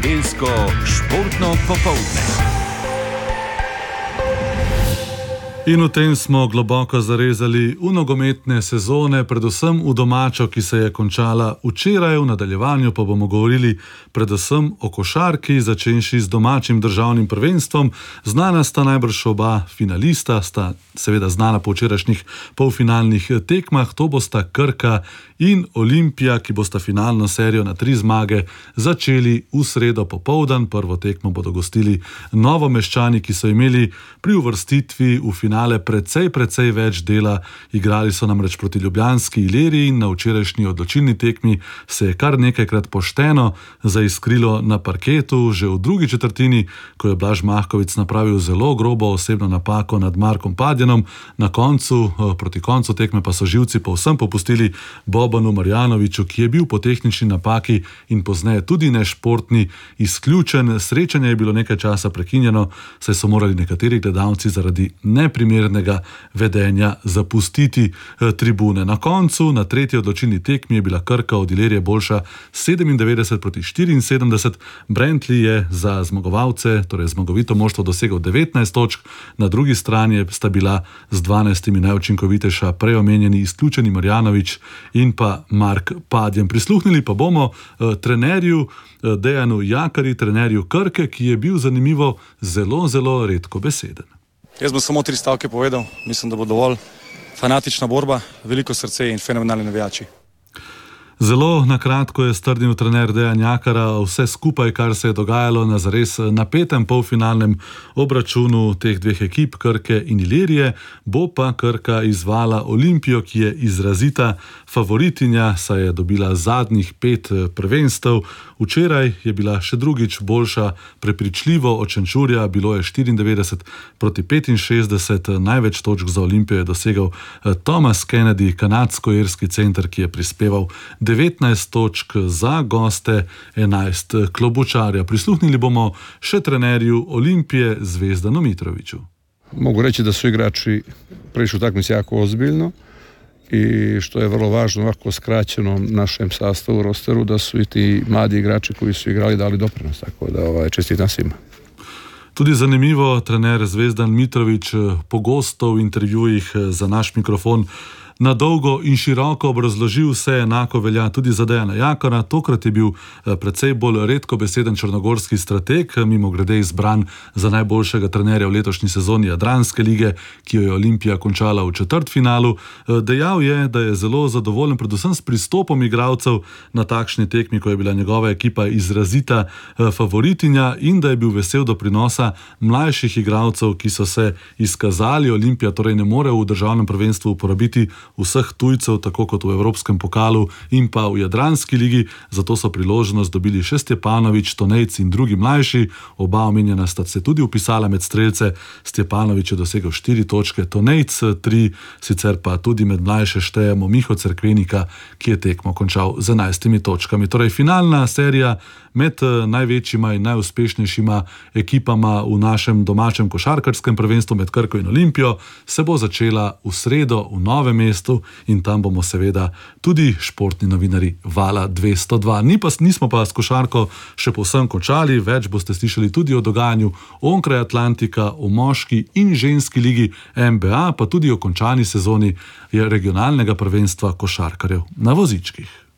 Nedeljsko športno popoldne. In v tem smo globoko zarezali v nogometne sezone, predvsem v domačo, ki se je končala včeraj, v nadaljevanju pa bomo govorili predvsem o košarki, začenši z domačim državnim prvenstvom. Znana sta najbrž oba finalista, sta seveda znana po včerajšnjih polfinalnih tekmah, to bosta Krka in Olimpija, ki bosta finalno serijo na 3 zmage začeli v sredo popoldan. Prvo tekmo bodo gostili Novomeščani, ki so imeli pri uvrstitvi v finale precej več dela. Igrali so namreč proti ljubljanski Iliriji in na včerajšnji odločilni tekmi se je kar nekajkrat pošteno zaiskrilo na parketu. Že v drugi četrtini, ko je Blaž Mahkovic napravil zelo grobo osebno napako nad Markom Padjanom, proti koncu tekme pa so živci povsem popustili Bobanu Marjanoviću, ki je bil po tehnični napaki in pozneje tudi nešportni izključen. Srečanje je bilo nekaj časa prekinjeno, saj so morali nekateri gledalci zaradi neprimernega vedenja zapustiti tribune. Na koncu, na tretji odločilni tekmi, je bila Krka od Ilirije boljša 97-74. Brantley je za zmagovalce, torej zmagovito moštvo, dosegel 19 točk, na drugi strani sta bila z 12 najučinkovitejša preomenjeni izključeni Marjanović in pa Mark Padjen. Prisluhnili pa bomo trenerju Dejanu Jakari, trenerju Krke, ki je bil zanimivo zelo redko beseden. Jaz bom samo 3 stavke povedal, mislim, da bo dovolj. Fanatična borba, veliko srce in fenomenalni navijači. Zelo na kratko je strnil trener Dejan Jakara vse skupaj, kar se je dogajalo na zares napetem polfinalnem obračunu teh dveh ekip, Krke in Ilirije. Bo pa Krka izvala Olimpijo, ki je izrazita favoritinja, saj je dobila zadnjih 5 prvenstev. Včeraj je bila še drugič boljša prepričljivo od Šenčurja, bilo je 94-65, največ točk za Olimpijo je dosegel Thomas Kennedy, kanadsko-irski center, ki je prispeval 19 točk, za goste 11 Klobučarja. Prisluhnili bomo še trenerju Olimpije Zvezdanu Mitroviću. Mogu reći da su igrači prišli utakmicu jako ozbiljno i što je vrlo važno ovako skraćenom našem sastavu, rosteru, da su i ti mladi igrači koji su igrali dali doprinos, tako da čestitam svima. Tudi zanimivo, trener Zvezdan Mitrović pogosto v intervjujih za naš mikrofon na dolgo in široko obrazložil, vse enako velja tudi za Dejana Jakara. Tokrat je bil precej bolj redkobeseden črnogorski strateg, mimogrede izbran za najboljšega trenerja v letošnji sezoni Jadranske lige, ki jo je Olimpija končala v četrtfinalu. Dejal je, da je zelo zadovoljen predvsem s pristopom igralcev na takšni tekmi, ko je bila njegova ekipa izrazita favoritinja, in da je bil vesel doprinosa mlajših igralcev, ki so se izkazali. Olimpija torej ne more v državnem prvenstvu uporabiti vseh tujcev, tako kot v Evropskem pokalu in pa v Jadranski ligi, zato so priložnost dobili še Stjepanović, Tonejc in drugi mlajši. Oba omenjena sta se tudi upisala med strelce. Stjepanović je dosegel 4 točke, Tonejc 3, sicer pa tudi med mlajše štejemo Miho Cerkvenika, ki je tekmo končal z 11 točkami. Torej finalna serija med največjima in najuspešnejšima ekipama v našem domačem košarkarskem prvenstvu med Krko in Olimpijo se bo začela v sredo v Novem mestu in tam bomo seveda tudi športni novinarji Vala 202. Nismo pa s košarko še povsem končali, več boste slišali tudi o dogajanju onkraj Atlantika, o moški in ženski ligi NBA, pa tudi o končani sezoni regionalnega prvenstva košarkarjev na vozičkih.